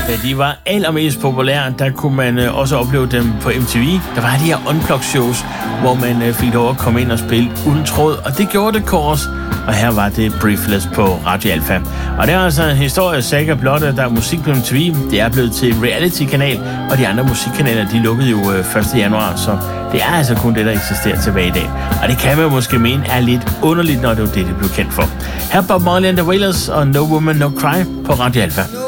Da de var allermest populære, der kunne man også opleve dem på MTV. Der var de her unplugged shows, hvor man fik lov at komme ind og spille uden tråd, og det gjorde det Kors. Og her var det Breathless på Radio Alpha. Og det er altså en historie, sikker blot, at der er musik på MTV. Det er blevet til reality-kanal, og de andre musikkanaler, de lukkede jo 1. januar, så det er altså kun det, der eksisterer tilbage i dag. Og det kan man måske mene er lidt underligt, når det var det blev kendt for. Her er Bob Marley and the Wailers og No Woman No Cry på Radio Alpha.